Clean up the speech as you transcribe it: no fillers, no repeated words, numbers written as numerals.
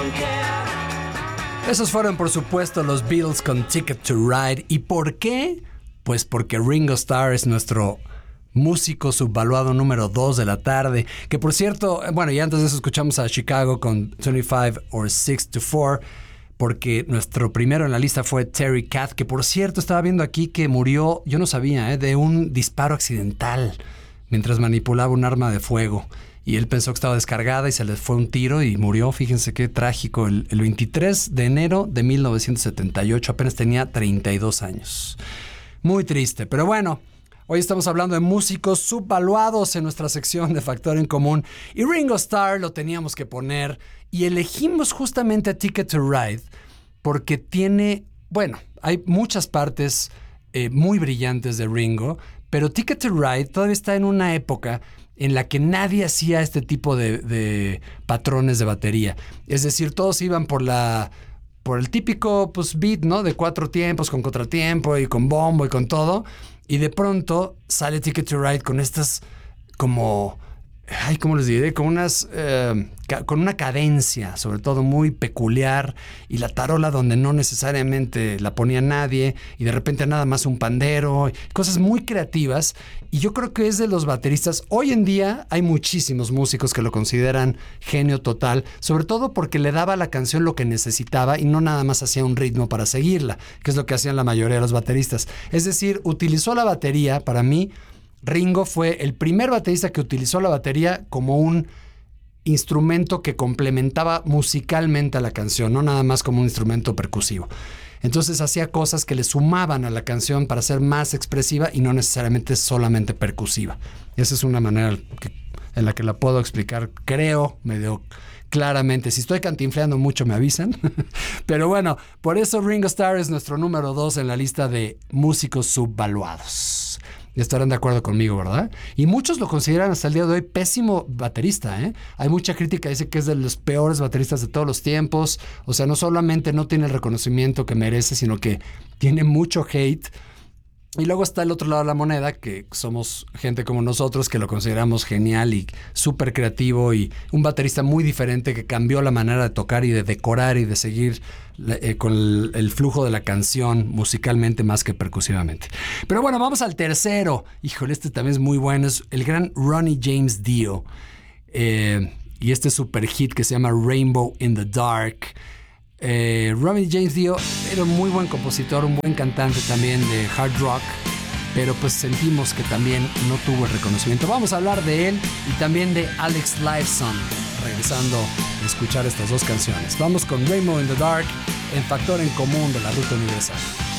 Esos fueron, por supuesto, los Beatles con Ticket to Ride. ¿Y por qué? Pues porque Ringo Starr es nuestro músico subvaluado número 2 de la tarde. Que por cierto, bueno, y antes de eso escuchamos a Chicago con 25 or 6 to 4, porque nuestro primero en la lista fue Terry Kath, que por cierto estaba viendo aquí que murió, yo no sabía, de un disparo accidental mientras manipulaba un arma de fuego. Y él pensó que estaba descargada y se le fue un tiro y murió. Fíjense qué trágico. El 23 de enero de 1978, apenas tenía 32 años. Muy triste, pero bueno. Hoy estamos hablando de músicos subvaluados en nuestra sección de Factor en Común. Y Ringo Starr lo teníamos que poner. Y elegimos justamente a Ticket to Ride porque tiene, bueno, hay muchas partes muy brillantes de Ringo, pero Ticket to Ride todavía está en una época en la que nadie hacía este tipo de patrones de batería. Es decir, todos iban por el típico pues, beat, ¿no? De 4 tiempos, con contratiempo y con bombo y con todo. Y de pronto sale Ticket to Ride con estas como... Ay, ¿cómo les diré? Con una cadencia, sobre todo muy peculiar, y la tarola donde no necesariamente la ponía nadie, y de repente nada más un pandero, cosas muy creativas. Y yo creo que es de los bateristas. Hoy en día hay muchísimos músicos que lo consideran genio total, sobre todo porque le daba a la canción lo que necesitaba y no nada más hacía un ritmo para seguirla, que es lo que hacían la mayoría de los bateristas. Es decir, utilizó la batería, para mí, Ringo fue el primer baterista que utilizó la batería como un instrumento que complementaba musicalmente a la canción, no nada más como un instrumento percusivo. Entonces hacía cosas que le sumaban a la canción para ser más expresiva y no necesariamente solamente percusiva. Esa es una manera en la que la puedo explicar, creo, medio claramente. Si estoy cantinfleando mucho me avisan. Pero bueno, por eso Ringo Starr es nuestro número 2 en la lista de músicos subvaluados. Estarán de acuerdo conmigo, ¿verdad? Y muchos lo consideran hasta el día de hoy pésimo baterista, ¿eh? Hay mucha crítica, dice que es de los peores bateristas de todos los tiempos. O sea, no solamente no tiene el reconocimiento que merece, sino que tiene mucho hate. Y luego está el otro lado de la moneda, que somos gente como nosotros que lo consideramos genial y súper creativo y un baterista muy diferente que cambió la manera de tocar y de decorar y de seguir con el flujo de la canción musicalmente más que percusivamente. Pero bueno, vamos al tercero. Híjole, este también es muy bueno. Es el gran Ronnie James Dio. Y este super hit que se llama Rainbow in the Dark. Ronnie James Dio era un muy buen compositor, un buen cantante también de hard rock, pero pues sentimos que también no tuvo el reconocimiento. Vamos a hablar de él y también de Alex Lifeson, regresando a escuchar estas dos canciones. Vamos con Rainbow in the Dark en Factor en Común de la Ruta Universal.